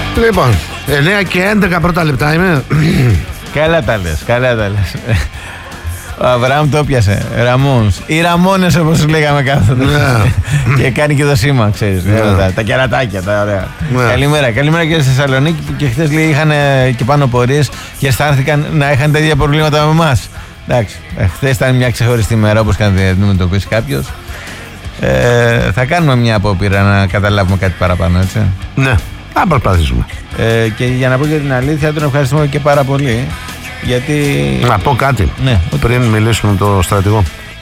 Λοιπόν, 9 και 11 πρώτα λεπτά είμαι. Καλά τα λες, καλά τα λες. Ο Αβραάμ το πιάσε. Ραμόνς. Οι Ραμόνες όπως λέγαμε κάθονται. Και κάνει και το σήμα, ξέρεις. Τα κερατάκια, τα ωραία. Καλημέρα. Καλημέρα και στη Θεσσαλονίκη που και χθες λέει είχαν και πάνω πορείες και αισθάνθηκαν να είχαν τα ίδια προβλήματα με εμάς. Εντάξει. Χθες ήταν μια ξεχωριστή μέρα όπως κάνει να αντιμετωπίσει κάποιος. Θα κάνουμε μια απόπειρα να καταλάβουμε κάτι παραπάνω, έτσι. Ναι, θα προσπαθήσουμε. Και για να πω για την αλήθεια, τον ευχαριστούμε και πάρα πολύ. Γιατί... Να πω κάτι, ναι, πριν μιλήσουμε με τον στρατηγό.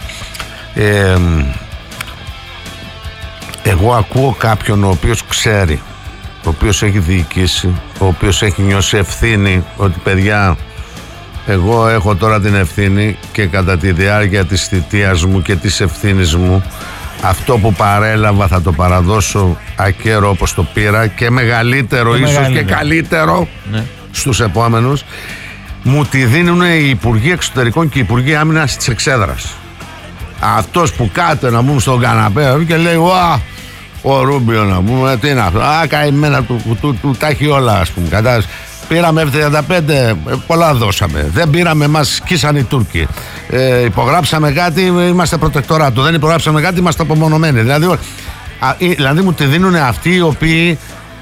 Εγώ ακούω κάποιον ο οποίος ξέρει, ο οποίος έχει διοικήσει, ο οποίος έχει νιώσει ευθύνη ότι παιδιά, εγώ έχω τώρα την ευθύνη και κατά τη διάρκεια της θητείας μου και της ευθύνης μου αυτό που παρέλαβα θα το παραδώσω ακέρο όπως το πήρα και μεγαλύτερο ίσως και καλύτερο στους επόμενους. Μου τη δίνουν οι Υπουργοί Εξωτερικών και οι Υπουργοί Άμυνας της Εξέδρας. Αυτός που κάτω να πούμε στον καναπέ και λέει ο Ρούμπιο να πούμε, τι είναι αυτό, καημένα του τα έχει όλα, ας πούμε, κατάλαβες. Πήραμε F-35, πολλά δώσαμε. Δεν πήραμε, μας σκίσαν οι Τούρκοι. Υπογράψαμε κάτι, είμαστε προτεκτοράτο. Δεν υπογράψαμε κάτι, είμαστε απομονωμένοι. Δηλαδή μου τη δίνουν αυτοί οι οποίοι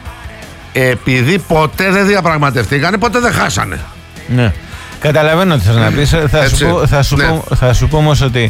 επειδή ποτέ δεν διαπραγματευτήκανε, ποτέ δεν χάσανε. Ναι. Καταλαβαίνω τι θες να πεις. Θα σου πω όμως ότι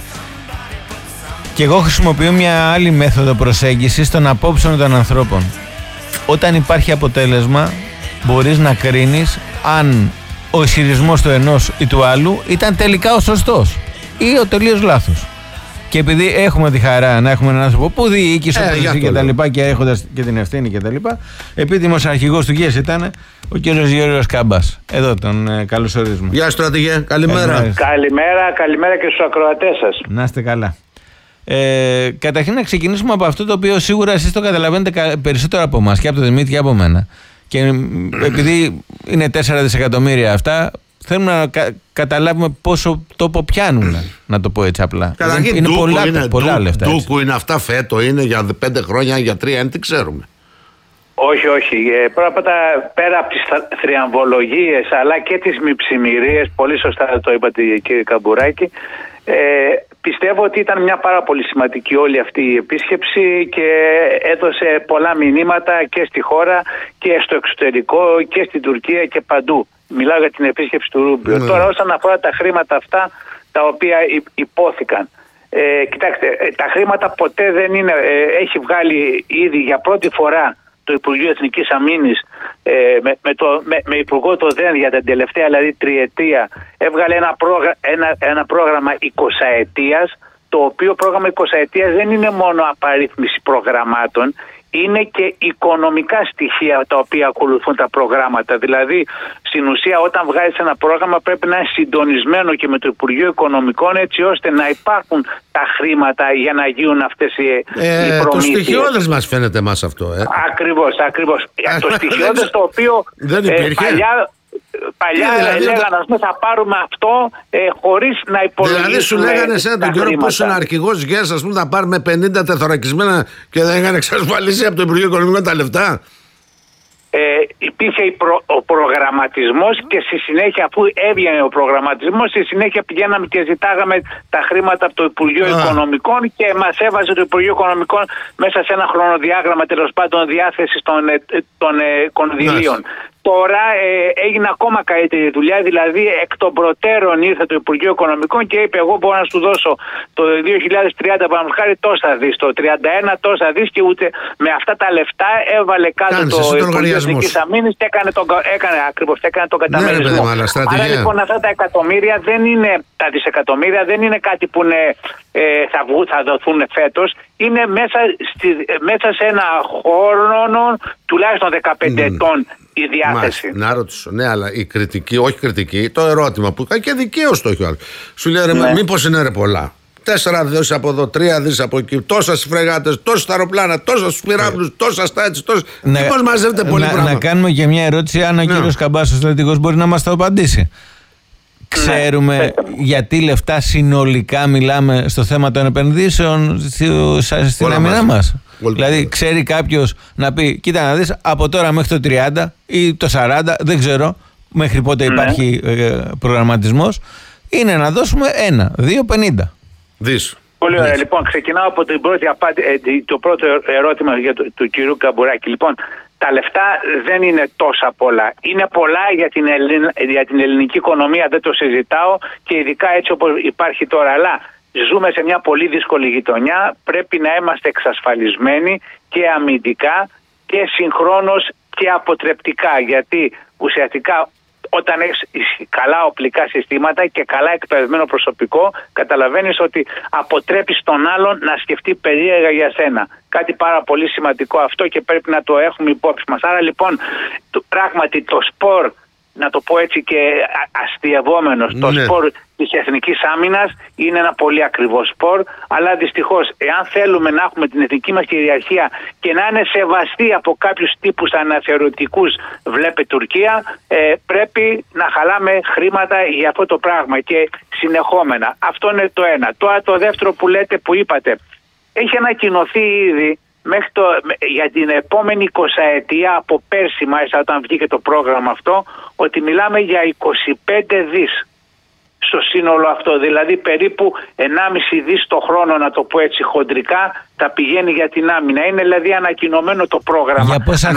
και εγώ χρησιμοποιώ μια άλλη μέθοδο προσέγγισης των απόψεων των ανθρώπων. Όταν υπάρχει αποτέλεσμα, μπορείς να κρίνεις αν ο ισχυρισμός του ενός ή του άλλου ήταν τελικά ο σωστός ή ο τελείως λάθος. Και επειδή έχουμε τη χαρά να έχουμε έναν άνθρωπο που διοίκησε και τα λοιπά και έχοντας και την ευθύνη και τα λοιπά, επίτιμος αρχηγός του ΓΕΣ ήταν ο κύριος Γιώργος Κάμπας. Εδώ τον καλωσορίζουμε. Γεια στρατηγέ, καλημέρα. Καλημέρα και στους ακροατές σας. Να είστε καλά. Καταρχήν να ξεκινήσουμε από αυτό το οποίο σίγουρα εσείς το καταλαβαίνετε περισσότερο από εμάς και από τον Δημήτρη και από μένα. Και επειδή είναι 4 δισεκατομμύρια αυτά, θέλουμε να καταλάβουμε πόσο τόπο πιάνουν, να το πω έτσι απλά. Καταρχήν είναι πολλά λεφτά. Ντούκου είναι αυτά, φέτο είναι για 5 χρόνια, για 3, δεν τι ξέρουμε. Όχι. Πρώτα πέρα από τις θριαμβολογίες αλλά και τις μυψημυρίες, πολύ σωστά το είπατε κύριε Καμπουράκη, πιστεύω ότι ήταν μια πάρα πολύ σημαντική όλη αυτή η επίσκεψη και έδωσε πολλά μηνύματα και στη χώρα και στο εξωτερικό και στην Τουρκία και παντού. Μιλάω για την επίσκεψη του Ρούμπιο. Τώρα όσον αφορά τα χρήματα αυτά τα οποία υπόθηκαν. Κοιτάξτε, τα χρήματα ποτέ δεν είναι... έχει βγάλει ήδη για πρώτη φορά το Υπουργείο Εθνικής Αμήνης με υπουργό το ΔΕΝ για την τελευταία δηλαδή τριετία έβγαλε ένα πρόγραμμα 20ετίας, το οποίο πρόγραμμα 20ετίας δεν είναι μόνο απαρίθμηση προγραμμάτων, είναι και οικονομικά στοιχεία τα οποία ακολουθούν τα προγράμματα. Δηλαδή, στην ουσία, όταν βγάζεις ένα πρόγραμμα πρέπει να είναι συντονισμένο και με το Υπουργείο Οικονομικών, έτσι ώστε να υπάρχουν τα χρήματα για να γίνουν αυτές οι προμήθειες. Το στοιχειώδες μας φαίνεται εμάς αυτό. Ακριβώς. Το στοιχειώδες το οποίο παλιά λέγανε θα πάρουμε αυτό χωρίς να υπολογίσουμε. Δηλαδή σου λέγανε σε τον καιρό πως είναι αρχηγός ΓΕΣ, ας πούμε, θα πάρουμε 50 τεθωρακισμένα και δεν είχαν εξασφαλίσει από το Υπουργείο Οικονομικών τα λεφτά. Υπήρχε ο προγραμματισμός και στη συνέχεια, αφού έβγαινε ο προγραμματισμός, στη συνέχεια πηγαίναμε και ζητάγαμε τα χρήματα από το Υπουργείο Οικονομικών και μας έβαζε το Υπουργείο Οικονομικών μέσα σε ένα χρονοδιάγραμμα τέλος πάντων διάθεσης των κονδυλίων. Τώρα έγινε ακόμα καλύτερη δουλειά, δηλαδή εκ των προτέρων ήρθε το Υπουργείο Οικονομικών και είπε: εγώ μπορώ να σου δώσω το 2030 παραδείγματος τόσα δις, το 31 τόσα δις, και ούτε με αυτά τα λεφτά έβαλε κάτω το Υπουργείο Εθνικής Αμήνης και έκανε τον καταμερισμό. Άρα λοιπόν αυτά τα εκατομμύρια δεν είναι, τα δισεκατομμύρια δεν είναι κάτι που θα δοθούν φέτος, είναι μέσα σε ένα χρόνο τουλάχιστον 15 ετών. Η διάθεση. Να ρωτήσω, ναι, αλλά η κριτική, όχι κριτική, το ερώτημα που κάνει και δικαίως το έχει ο άλλος. Σου λέει, μήπως είναι πολλά. 4 δις από εδώ, 3 δις από εκεί, τόσα φρεγάτες, τόσα αεροπλάνα, τόσα πυράβλους, τόσα στα έτσι, τόσα. Μήπως μαζεύετε πολύ πράγμα. Να κάνουμε και μια ερώτηση, αν ο κύριος Καμπάς, ο στρατηγός, μπορεί να μας το απαντήσει. Ξέρουμε γιατί λεφτά συνολικά μιλάμε στο θέμα των επενδύσεων στην άμυνά μας. Δηλαδή ξέρει κάποιος να πει, κοίτα να δεις, από τώρα μέχρι το 30 ή το 40, δεν ξέρω μέχρι πότε υπάρχει προγραμματισμός, είναι να δώσουμε 1,2,50 δις. Πολύ ωραία. Λοιπόν, ξεκινάω από το πρώτο ερώτημα του κυρίου Καμπουράκη. Λοιπόν, τα λεφτά δεν είναι τόσα πολλά. Είναι πολλά για την ελληνική οικονομία, δεν το συζητάω, και ειδικά έτσι όπως υπάρχει τώρα. Αλλά ζούμε σε μια πολύ δύσκολη γειτονιά. Πρέπει να είμαστε εξασφαλισμένοι και αμυντικά και συγχρόνως και αποτρεπτικά. Γιατί ουσιαστικά όταν έχεις καλά οπλικά συστήματα και καλά εκπαιδευμένο προσωπικό, καταλαβαίνεις ότι αποτρέπεις τον άλλον να σκεφτεί περίεργα για σένα. Κάτι πάρα πολύ σημαντικό αυτό και πρέπει να το έχουμε υπόψη μας. Άρα λοιπόν, πράγματι το σπορ, να το πω έτσι και αστειευόμενος, το σπορ της εθνικής άμυνας είναι ένα πολύ ακριβό σπορ, αλλά δυστυχώς εάν θέλουμε να έχουμε την εθνική μας κυριαρχία και να είναι σεβαστή από κάποιους τύπους αναθεωρητικούς, βλέπε Τουρκία, πρέπει να χαλάμε χρήματα για αυτό το πράγμα και συνεχόμενα. Αυτό είναι το ένα. Τώρα το δεύτερο που λέτε, που είπατε, έχει ανακοινωθεί ήδη για την επόμενη 20ετία από πέρσι μάλιστα, όταν βγήκε το πρόγραμμα αυτό, ότι μιλάμε για 25 δις στο σύνολο αυτό, δηλαδή περίπου 1,5 δις το χρόνο, να το πω έτσι χοντρικά, θα πηγαίνει για την άμυνα. Είναι δηλαδή ανακοινωμένο το πρόγραμμα.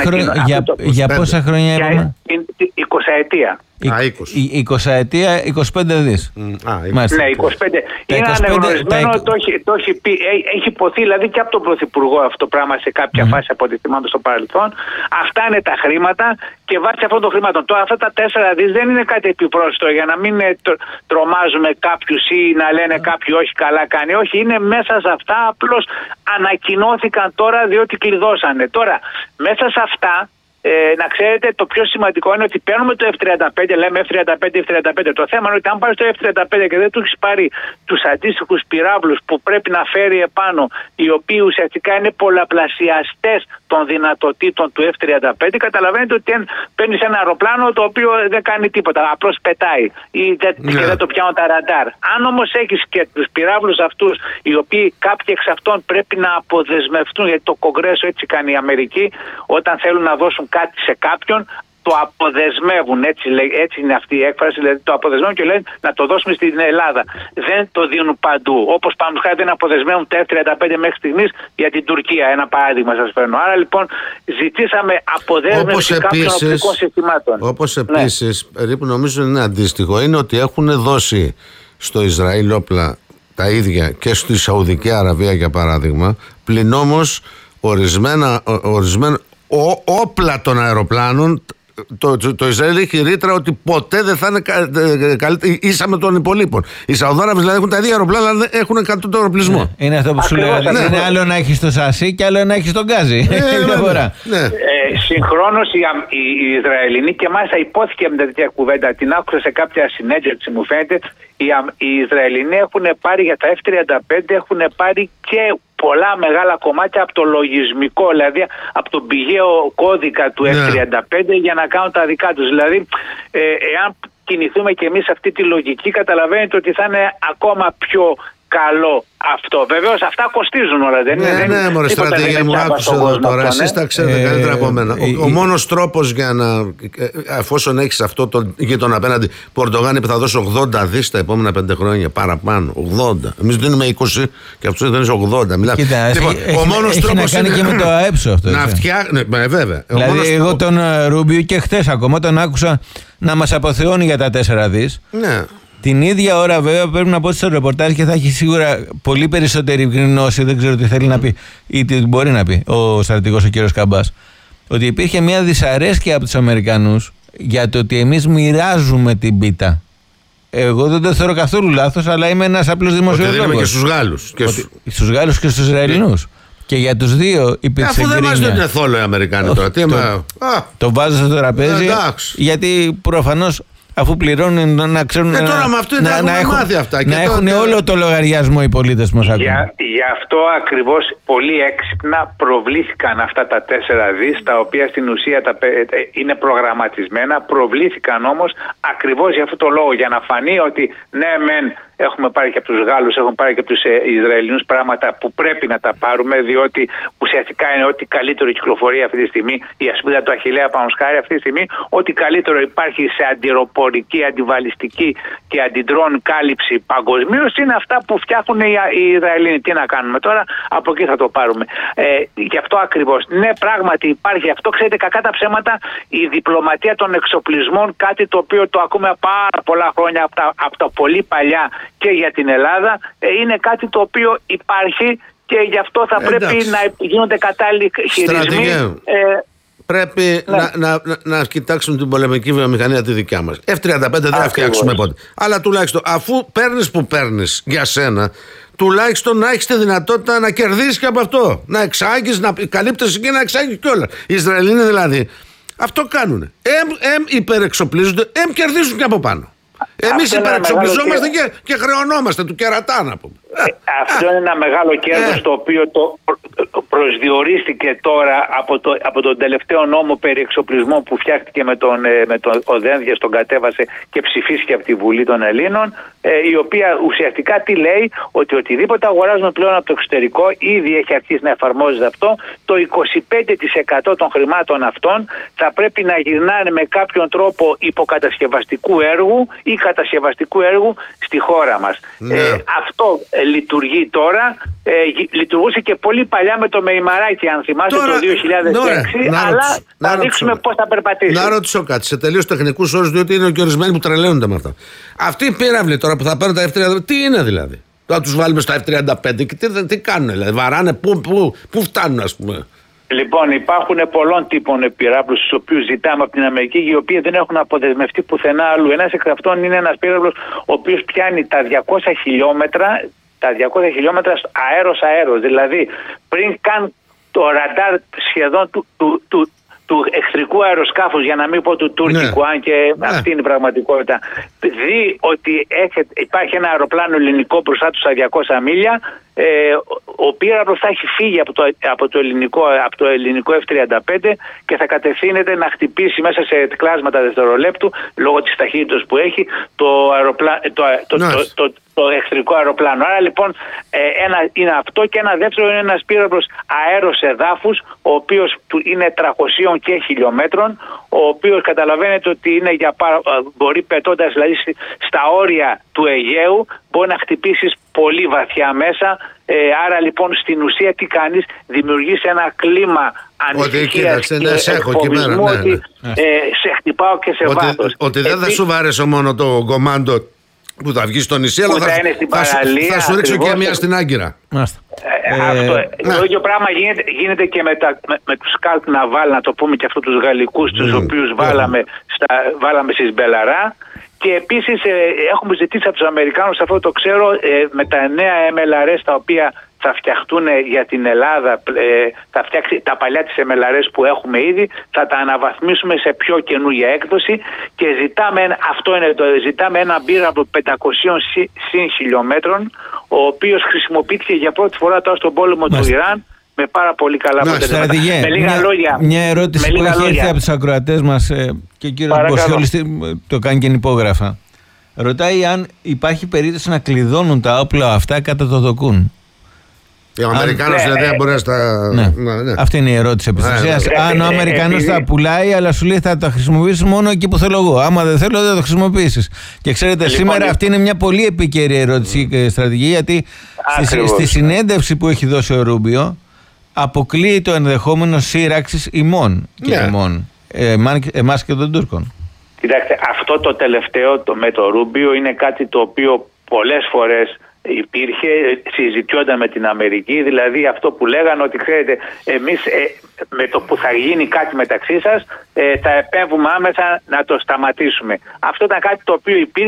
Για πόσα χρόνια είπαμε? 20ετία. 20ετία, 25 δις. Ναι, 25. Είναι αναγνωρισμένο, το έχει πει, έχει υποθεί δηλαδή και από τον Πρωθυπουργό αυτό το πράγμα σε κάποια φάση, από ό,τι θυμάμαι στο παρελθόν. Αυτά είναι τα χρήματα και βάσει αυτών των χρήματων. Τώρα αυτά τα 4 δις δεν είναι κάτι επιπρόσθετο για να μην τρομάζουμε κάποιους ή να λένε κάποιοι όχι, καλά κάνει. Όχι, είναι μέσα σε αυτά, απλώς ανακοινώθηκαν τώρα διότι κλειδώσανε. Τώρα, μέσα σε αυτά, να ξέρετε, το πιο σημαντικό είναι ότι παίρνουμε το F-35, λέμε F-35. Το θέμα είναι ότι αν πάρεις το F-35 και δεν του έχεις πάρει τους αντίστοιχους πυράβλους που πρέπει να φέρει επάνω, οι οποίοι ουσιαστικά είναι πολλαπλασιαστές των δυνατοτήτων του F-35, καταλαβαίνετε ότι παίρνεις ένα αεροπλάνο το οποίο δεν κάνει τίποτα, απλώς πετάει και δεν το πιάνουν τα ραντάρ. Αν όμως έχεις και τους πυράβλους αυτούς, οι οποίοι κάποιοι εξ αυτών πρέπει να αποδεσμευτούν, γιατί το Κογκρέσο έτσι κάνει η Αμερική, όταν θέλουν να δώσουν κάτι σε κάποιον, το αποδεσμεύουν, έτσι είναι αυτή η έκφραση, δηλαδή το αποδεσμεύουν και λένε να το δώσουμε στην Ελλάδα. Δεν το δίνουν παντού. Όπως πάνω χάρη δεν αποδεσμεύουν τα F-35 μέχρι στιγμής για την Τουρκία. Ένα παράδειγμα σας φέρνω. Άρα λοιπόν ζητήσαμε αποδέσμευση κάποιων οπτικών συστημάτων. Όπως επίσης, περίπου νομίζω είναι αντίστοιχο, είναι ότι έχουν δώσει στο Ισραήλ όπλα τα ίδια και στη Σαουδική Αραβία για παράδειγμα, πλην όμως ορισμένα όπλα των αεροπλάνων, το Ισραήλ έχει ρήτρα ότι ποτέ δεν θα είναι καλύτερα ίσα με των υπολείπων. Οι Σαουδάραβες δηλαδή έχουν τα ίδια αεροπλάνα, αλλά έχουν 100% οπλισμό. Ναι, είναι αυτό που σου λέω. Είναι άλλο να έχεις το σασί και άλλο να έχεις τον γκάζι. Συγχρόνως οι Ισραηλινοί, και μάλιστα υπόθηκε με τέτοια κουβέντα, την άκουσα σε κάποια συνέντευξη μου φαίνεται, οι Ισραηλινοί έχουν πάρει για τα F-35, έχουν πάρει και πολλά μεγάλα κομμάτια από το λογισμικό, δηλαδή από τον πηγαίο κώδικα του F-35 για να κάνουν τα δικά τους. Δηλαδή, εάν κινηθούμε και εμείς αυτή τη λογική, καταλαβαίνετε ότι θα είναι ακόμα πιο καλό αυτό. Βεβαίως αυτά κοστίζουν όλα, δεν είναι? Ναι, μωρέ στρατηγέ μου, άκουσε εδώ τώρα. Εσείς τα ξέρετε καλύτερα από μένα. Ο μόνος τρόπος για να, εφόσον έχεις αυτό τον γείτονα απέναντι, Πορτογάλη που θα δώσει 80 δις τα επόμενα 5 χρόνια, παραπάνω, 80. Εμείς δίνουμε 20 και αυτός δεν είναι 80. Κοίτα, ο μόνος τρόπος να κάνει και με το ΑΕΠΣΟ αυτό. Να φτιάχνει, βέβαια. Δηλαδή, εγώ τον Ρούμπιο και χτες ακόμα τον άκουσα να μας αποθεώνει για τα 4 δις. Ναι. Την ίδια ώρα, βέβαια, πρέπει να πω στο ρεπορτάζ και θα έχει σίγουρα πολύ περισσότερη γνώση, δεν ξέρω τι θέλει να πει ή τι μπορεί να πει ο στρατηγός ο κύριος Καμπάς, ότι υπήρχε μια δυσαρέσκεια από τους Αμερικανούς για το ότι εμείς μοιράζουμε την πίτα. Εγώ δεν το θεωρώ καθόλου λάθος, αλλά είμαι ένας απλός δημοσιογράφος. Ότι και στους Γάλλους. Στους Γάλλους και στους Ισραηλινούς. Και για τους δύο υπήρξε γκρίνια. Αφού δεν μας δίνουν θόλο οι Αμερικάνοι τώρα. Το βάζω στο τραπέζι, γιατί προφανώς αφού πληρώνουν να ξέρουν τώρα με αυτό να έχουν όλο το λογαριασμό οι πολίτες μας. Γι' αυτό ακριβώς πολύ έξυπνα προβλήθηκαν αυτά τα 4 δις, τα οποία στην ουσία είναι προγραμματισμένα. Προβλήθηκαν όμως ακριβώς για αυτό το λόγο, για να φανεί ότι ναι μεν έχουμε πάρει και από τους Γάλλους, έχουμε πάρει και από τους Ισραηλινούς πράγματα που πρέπει να τα πάρουμε, διότι ουσιαστικά είναι ό,τι καλύτερο κυκλοφορεί αυτή τη στιγμή, η ασπίδα του Αχιλλέα Πανοσχάρη αυτή τη στιγμή, ό,τι καλύτερο υπάρχει σε αντιροπορική, αντιβαλιστική και αντιντρόν κάλυψη παγκοσμίως είναι αυτά που φτιάχνουν οι Ισραηλινοί. Τι να κάνουμε τώρα, από εκεί θα το πάρουμε. Γι' αυτό ακριβώς. Ναι, πράγματι υπάρχει αυτό. Ξέρετε, κακά τα ψέματα, η διπλωματία των εξοπλισμών, κάτι το οποίο το ακούμε πάρα πολλά χρόνια από τα πολύ παλιά και για την Ελλάδα, είναι κάτι το οποίο υπάρχει και γι' αυτό θα πρέπει να γίνονται κατάλληλοι χειρισμοί. Πρέπει να κοιτάξουμε την πολεμική βιομηχανία τη δικιά μας. F-35 δεν θα φτιάξουμε πότε. Αλλά τουλάχιστον αφού παίρνεις που παίρνεις για σένα, τουλάχιστον να έχεις τη δυνατότητα να κερδίσεις και από αυτό. Να εξάγεις, να καλύπτεσαι και να εξάγεις κιόλας. Οι Ισραηλοί δηλαδή αυτό κάνουνε. Υπερεξοπλίζονται, κερδίζουν και από πάνω. Εμείς υπερεξοπλιζόμαστε και χρεωνόμαστε του κερατά, να πούμε. Αυτό είναι ένα μεγάλο κέρδος το οποίο προσδιορίστηκε τώρα από τον τελευταίο νόμο περί εξοπλισμού που φτιάχτηκε με τον Οδένδιας, τον κατέβασε και ψηφίστηκε από τη Βουλή των Ελλήνων, η οποία ουσιαστικά τι λέει, ότι οτιδήποτε αγοράζουμε πλέον από το εξωτερικό, ήδη έχει αρχίσει να εφαρμόζεται αυτό, το 25% των χρημάτων αυτών θα πρέπει να γυρνάνε με κάποιον τρόπο υποκατασκευαστικού έργου ή κατασκευαστικού έργου στη χώρα μας. Αυτό λειτουργεί τώρα, λειτουργούσε και πολύ παλιά με το Μεϊμαράκι, αν θυμάστε, το 2006, αλλά θα δείξουμε πώς θα περπατήσει. Να ρωτήσω κάτι, σε τελείως τεχνικούς όρους, διότι είναι και ορισμένοι που τρελαίνονται με αυτά. Αυτοί οι πύραυλοι τώρα που θα παίρνουν τα F-35, τι είναι δηλαδή? Θα τους βάλουμε στα F-35 και τι κάνουν, δηλαδή βαράνε, πού φτάνουν, ας πούμε? Λοιπόν, υπάρχουν πολλών τύπων πυράβλους, τους οποίους ζητάμε από την Αμερική, οι οποίοι δεν έχουν αποδεσμευτεί πουθενά αλλού. Ένας εξ αυτών είναι ένας πύραυλος ο οποίος πιάνει τα 200 χιλιόμετρα. Τα 200 χιλιόμετρα αέρος, δηλαδή πριν καν το ραντάρ σχεδόν του εχθρικού αεροσκάφους, για να μην πω του τουρκικού, αν και αυτή είναι η πραγματικότητα, δει ότι υπάρχει ένα αεροπλάνο ελληνικό μπροστά του στα 200 μίλια, ο πύραυλος θα έχει φύγει από το ελληνικό F-35 και θα κατευθύνεται να χτυπήσει μέσα σε κλάσματα δευτερολέπτου, λόγω της ταχύτητας που έχει, το εχθρικό αεροπλάνο. Άρα λοιπόν ένα είναι αυτό, και ένα δεύτερο είναι ένας πύραυλος αέρος εδάφους, ο οποίος είναι 300 και χιλιόμετρων, ο οποίος καταλαβαίνετε ότι είναι μπορεί πετώντας δηλαδή στα όρια του Αιγαίου, μπορεί να χτυπήσεις πολύ βαθιά μέσα. Άρα λοιπόν στην ουσία τι κάνεις, δημιουργείς ένα κλίμα ανησυχίας και εκφοβισμού, ότι σε χτυπάω και σε βάθος. Ότι δεν θα σου βάρεσε μόνο το κομμάντο που θα βγει στο νησί, αλλά θα σου ρίξω και μια στην Άγκυρα. Το ίδιο πράγμα γίνεται και με τους Σκάλπ Ναβάλ, να το πούμε, και αυτούς τους γαλλικούς, τους οποίους βάλαμε στις Μπελαρά. Και επίσης έχουμε ζητήσει από τους Αμερικάνους, αυτό το ξέρω, με τα νέα MLRS τα οποία θα φτιαχτούν για την Ελλάδα, θα φτιάξει τα παλιά της MLRS που έχουμε ήδη, θα τα αναβαθμίσουμε σε πιο καινούργια έκδοση και ζητάμε ένα πύραυλο 500 συν χιλιόμετρων, ο οποίος χρησιμοποιήθηκε για πρώτη φορά τώρα στον πόλεμο του Ιράν με πάρα πολύ καλά αποτελέσματα. Με λίγα λόγια. Μια ερώτηση που έχει έρθει από τους ακροατές μας και ο κύριος Μποσιόλης το κάνει και υπόγραφα. Ρωτάει αν υπάρχει περίπτωση να κλειδώνουν τα όπλα αυτά κατά το δοκούν. Ο Αμερικάνος δηλαδή δεν μπορεί να στα... Ναι. Αυτή είναι η ερώτηση επί της ουσίας. Αν ο Αμερικανός τα πουλάει, αλλά σου λέει θα τα χρησιμοποιήσεις μόνο εκεί που θέλω εγώ. Άμα δεν θέλω, δεν το χρησιμοποιήσεις. Και ξέρετε, σήμερα αυτή είναι μια πολύ επίκαιρη ερώτηση και στρατηγική, γιατί στη συνέντευξη που έχει δώσει ο Ρούμπιο αποκλείει το ενδεχόμενο σύραξης ημών και ημών, εμάς και των Τούρκων. Κοιτάξτε, αυτό το τελευταίο με το Ρούμπιο είναι κάτι το οποίο πολλές φορές υπήρχε, συζητιόνταν με την Αμερική, δηλαδή αυτό που λέγανε ότι ξέρετε, εμείς με το που θα γίνει κάτι μεταξύ σας θα επέμβουμε άμεσα να το σταματήσουμε. Αυτό ήταν κάτι το οποίο υπήρχε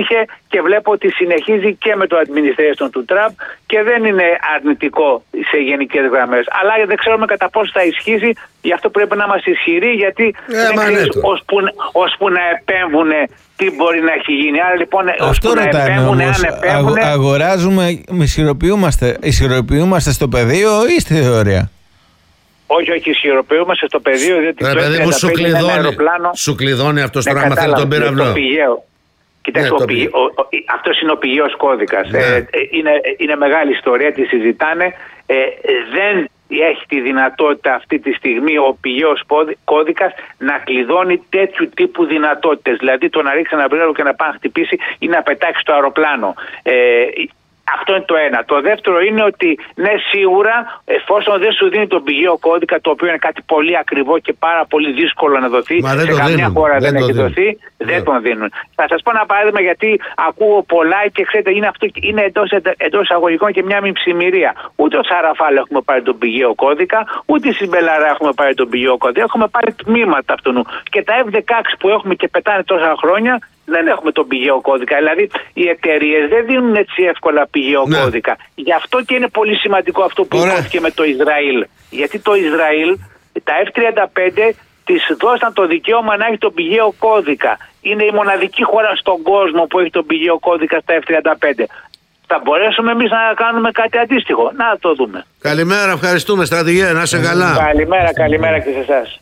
και βλέπω ότι συνεχίζει και με το administration του Τραμπ και δεν είναι αρνητικό σε γενικές γραμμές. Αλλά δεν ξέρουμε κατά πόσο θα ισχύσει, γι' αυτό πρέπει να είμαστε ισχυροί, γιατί δεν ξέρεις ώσπου να επέμβουν τι μπορεί να έχει γίνει. Άρα λοιπόν, αυτό ρωτάμε όμως, αγοράζουμε, ισχυροποιούμαστε στο πεδίο ή στη θεωρία? Όχι, ισχυροποιούμαστε στο πεδίο, διότι το F-35 σου κλειδώνει αυτό το πράγμα, θέλει τον πύραυλο. Κοιτάξτε, αυτός είναι ο πηγαίος κώδικας. Είναι μεγάλη ιστορία, τη συζητάνε. Δεν έχει τη δυνατότητα αυτή τη στιγμή ο πηγαίος κώδικας να κλειδώνει τέτοιου τύπου δυνατότητες. Δηλαδή το να ρίξει ένα πύραυλο και να πάει να χτυπήσει ή να πετάξει το αεροπλάνο. Αυτό είναι το ένα. Το δεύτερο είναι ότι ναι, σίγουρα, εφόσον δεν σου δίνει τον πηγαίο κώδικα, το οποίο είναι κάτι πολύ ακριβό και πάρα πολύ δύσκολο να δοθεί, σε καμιά χώρα δεν έχει δοθεί, δεν τον δίνουν. Θα σας πω ένα παράδειγμα, γιατί ακούω πολλά και ξέρετε, είναι εντός εισαγωγικών και μια μυψημυρία. Ούτε ο Σαραφάλ έχουμε πάρει τον πηγαίο κώδικα, ούτε η Συμπελαρά έχουμε πάρει τον πηγαίο κώδικα. Έχουμε πάρει τμήματα αυτού. Και τα F-16 που έχουμε και πετάνε τόσα χρόνια, δεν έχουμε τον πηγαίο κώδικα. Δηλαδή οι εταιρείες δεν δίνουν έτσι εύκολα πηγαίο κώδικα. Γι' αυτό και είναι πολύ σημαντικό αυτό που υπόθηκε με το Ισραήλ. Γιατί το Ισραήλ, τα F-35 της δώσαν το δικαίωμα να έχει τον πηγαίο κώδικα. Είναι η μοναδική χώρα στον κόσμο που έχει τον πηγαίο κώδικα στα F-35. Θα μπορέσουμε εμείς να κάνουμε κάτι αντίστοιχο? Να το δούμε. Καλημέρα, ευχαριστούμε στρατηγέ, να είσαι καλά. Καλημέρα και σε εσάς.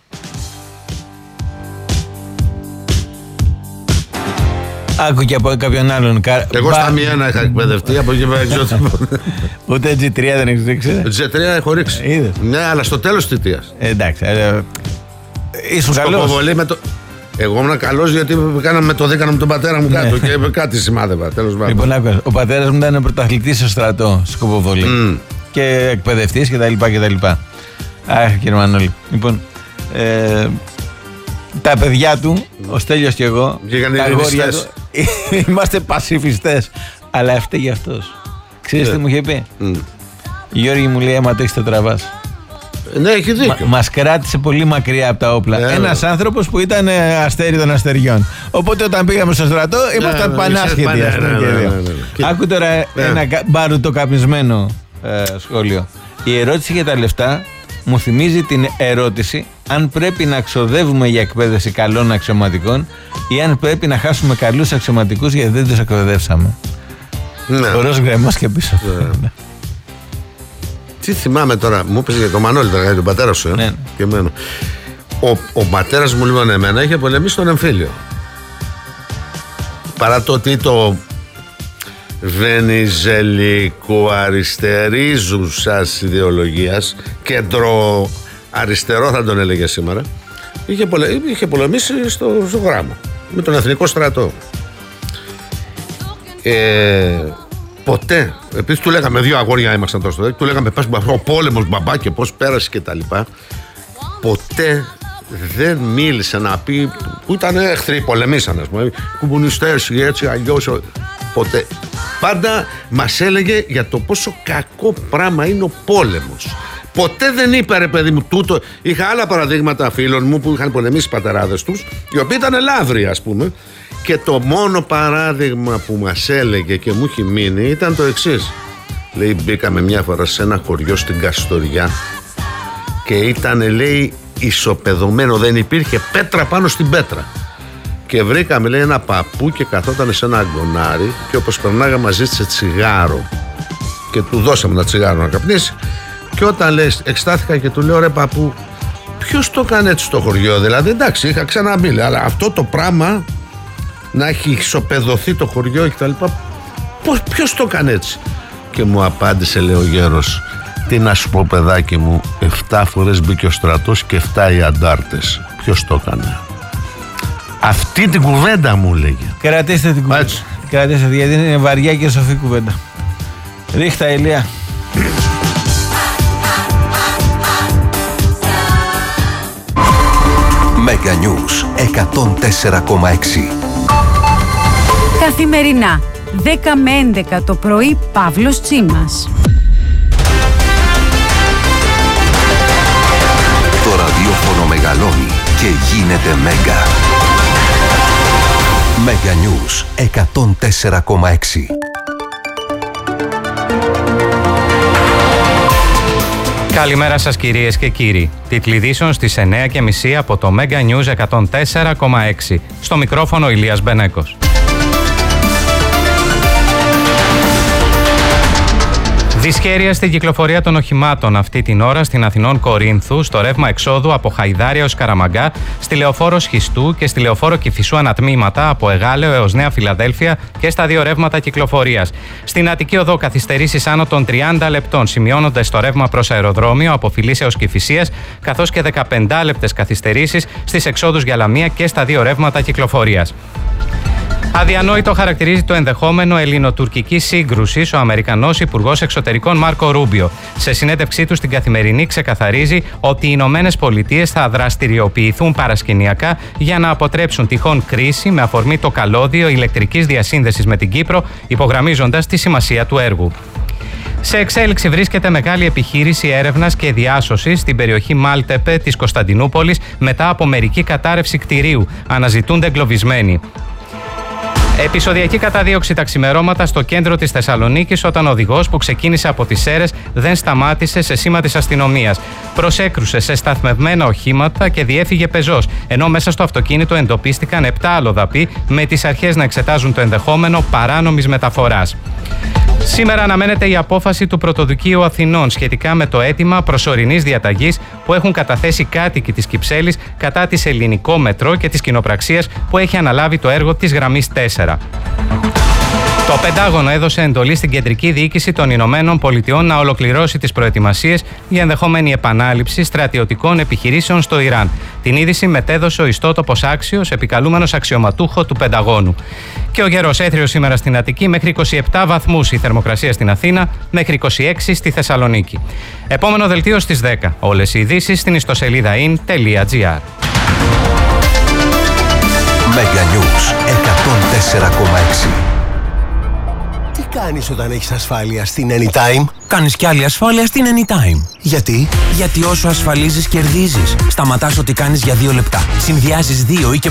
Άκου και από κάποιον άλλον. Εγώ στα μία είχα εκπαιδευτεί, από εκεί πέρα ούτε G3 δεν έχεις ρίξει? G3 έχω ρίξει. Ναι, αλλά στο τέλος της θητείας. Εντάξει. Ήσουν καλός. Εγώ ήμουν καλός γιατί κάναμε το δίκανο με τον πατέρα μου κάτω και κάτι σημάδευα. Λοιπόν, ο πατέρας μου ήταν πρωταθλητής στο στρατό, σκοποβολή. Και εκπαιδευτής κτλ. Αχ, κύριε Μανώλη. Λοιπόν, τα παιδιά του, ο Στέλιος και εγώ, τα αγόρια του, είμαστε πασιφιστές. Αλλά έφταιγε αυτός. Ξέρεις τι μου είχε πει? Γιώργη, μου λέει, άμα το έχεις το τραβάς. Ναι, έχει δίκιο. Μας κράτησε πολύ μακριά από τα όπλα. Ένας άνθρωπος που ήταν αστέρι των αστεριών. Οπότε όταν πήγαμε στο στρατό ήμασταν πανάσχετοι. Άκου τώρα ένα μπάρουτο καπνισμένο σχόλιο. Η ερώτηση για τα λεφτά μου θυμίζει την ερώτηση αν πρέπει να ξοδεύουμε για εκπαίδευση καλών αξιωματικών ή αν πρέπει να χάσουμε καλούς αξιωματικούς γιατί δεν τους εκπαιδεύσαμε. Ωραίος γκρεμός και πίσω. Τι θυμάμαι τώρα, μου είπες για τον Μανώλη, για τον πατέρα σου, και εμένα. Ο πατέρας μου λοιπόν εμένα είχε πολεμήσει στον εμφύλιο. Παρά το ότι το βενιζελικό αριστερίζουσας ιδεολογίας, κέντρο αριστερό θα τον έλεγε σήμερα, είχε πολεμήσει στο γράμμο με τον Εθνικό Στρατό. Ποτέ, επίσης του λέγαμε, δύο αγόρια ήμασταν τόσο τότε, του λέγαμε ο πόλεμος μπαμπά και πώς πέρασε και τα λοιπά. Ποτέ δεν μίλησε να πει, που ήταν εχθροί, πολεμήσαν, ας πούμε, κομμουνιστές ή έτσι αλλιώς. Ποτέ. Πάντα μας έλεγε για το πόσο κακό πράγμα είναι ο πόλεμος. Ποτέ δεν είπε, ρε παιδί μου, τούτο. Είχα άλλα παραδείγματα φίλων μου που είχαν πολεμήσει οι πατεράδες τους, οι οποίοι ήταν ελάβροι, ας πούμε. Και το μόνο παράδειγμα που μας έλεγε και μου έχει μείνει ήταν το εξής. Λέει, μπήκαμε μια φορά σε ένα χωριό στην Καστοριά και ήταν, λέει, ισοπεδωμένο, δεν υπήρχε πέτρα πάνω στην πέτρα. Και βρήκαμε, λέει, ένα παππού και καθόταν σε ένα αγκονάρι και όπως περνάγα μας ζήτησε τσιγάρο και του δώσαμε ένα τσιγάρο να καπνίσει. Και όταν, λέει, εξτάθηκα και του λέω, ρε παππού, ποιος το έκανε έτσι στο χωριό? Δηλαδή, εντάξει, είχα ξαναμπεί, αλλά αυτό το πράγμα να έχει ισοπεδωθεί το χωριό και τα λοιπά, ποιος το έκανε έτσι? Και μου απάντησε, λέει ο γέρος, τι να σου πω, παιδάκι μου, 7 φορές μπήκε ο στρατός και 7 οι αντάρτες. Ποιος το έκανε? Αυτή την κουβέντα μου λέγε. Κρατήστε την κουβέντα. Κρατήστε, γιατί είναι βαριά και σοφή κουβέντα. Ρίχτα, Ηλία. Mega News 104,6. Καθημερινά 10 με 11 το πρωί, Παύλος Τσίμας. Το ραδιόφωνο μεγαλώνει και γίνεται Μέγκα. Mega News 104,6. Καλημέρα σας κυρίες και κύριοι. Τίτλοι ειδήσεων στις 9:30 από το Mega News 104,6. Στο μικρόφωνο Ηλίας Μπενέκος. Δυσχέρεια στην κυκλοφορία των οχημάτων αυτή την ώρα στην Αθηνών Κορίνθου, στο ρεύμα εξόδου από Χαϊδάρια ως Καραμαγκά, στη λεωφόρο Σχιστού και στη λεωφόρο Κηφισού ανατμήματα από Εγάλεο έως Νέα Φιλαδέλφια και στα δύο ρεύματα κυκλοφορίας. Στην Αττική Οδό καθυστερήσεις άνω των 30 λεπτών, σημειώνονται στο ρεύμα προς αεροδρόμιο από Φιλής έως Κηφισίας, καθώς και 15 λεπτές καθυστερήσεις στις εξόδους για Λαμία και στα δύο ρεύματα κυκλοφορίας. Αδιανόητο χαρακτηρίζει το ενδεχόμενο ελληνοτουρκικής σύγκρουσης ο Αμερικανός Υπουργός Εξωτερικών Μάρκο Ρούμπιο. Σε συνέντευξή του στην Καθημερινή ξεκαθαρίζει ότι οι Ηνωμένες Πολιτείες θα δραστηριοποιηθούν παρασκηνιακά για να αποτρέψουν τυχόν κρίση με αφορμή το καλώδιο ηλεκτρικής διασύνδεσης με την Κύπρο, υπογραμμίζοντας τη σημασία του έργου. Σε εξέλιξη βρίσκεται μεγάλη επιχείρηση έρευνας και διάσωσης στην περιοχή Μάλτεπε της Κωνσταντινούπολης μετά από μερική κατάρρευση κτηρίου. Αναζητούνται εγκλωβισμένοι. Επεισοδιακή καταδίωξη τα ξημερώματα στο κέντρο της Θεσσαλονίκης όταν ο οδηγός που ξεκίνησε από τις Σέρρες δεν σταμάτησε σε σήμα της αστυνομίας. Προσέκρουσε σε σταθμευμένα οχήματα και διέφυγε πεζός, ενώ μέσα στο αυτοκίνητο εντοπίστηκαν 7 αλλοδαποί με τις αρχές να εξετάζουν το ενδεχόμενο παράνομης μεταφοράς. Σήμερα αναμένεται η απόφαση του Πρωτοδικείου Αθηνών σχετικά με το αίτημα προσωρινής διαταγής που έχουν καταθέσει κάτοικοι της Κυψέλης κατά της Ελληνικό Μετρό και της κοινοπραξίας που έχει αναλάβει το έργο της γραμμής 4. Το Πεντάγωνο έδωσε εντολή στην Κεντρική Διοίκηση των Ηνωμένων Πολιτειών να ολοκληρώσει τις προετοιμασίες για ενδεχόμενη επανάληψη στρατιωτικών επιχειρήσεων στο Ιράν. Την είδηση μετέδωσε ο ιστότοπος Άξιος, επικαλούμενος αξιωματούχο του Πενταγώνου. Και ο καιρός έθριος σήμερα στην Αττική μέχρι 27 βαθμούς, η θερμοκρασία στην Αθήνα μέχρι 26 στη Θεσσαλονίκη. Επόμενο δελτίο στις 10. Όλες οι ειδήσεις στην ιστοσελίδα in.gr. Mega News 104,6. Τι κάνεις όταν έχεις ασφάλεια στην Anytime? Κάνεις κι άλλη ασφάλεια στην Anytime. Γιατί? Γιατί όσο ασφαλίζεις κερδίζεις. Σταματάς ό,τι κάνεις για 2 λεπτά. Συνδυάζεις 2 ή και